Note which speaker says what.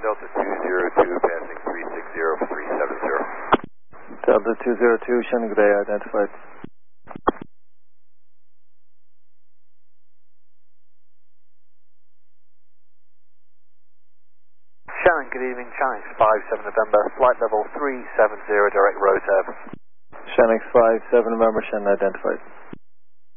Speaker 1: Delta 202, passing 360 for 370.
Speaker 2: Delta 202, Shannon, good day, identified.
Speaker 3: Shannon, good evening, Channings 57 November, flight level 370, direct Rose Ave.
Speaker 2: Shannon 57 November, Shannon, identified.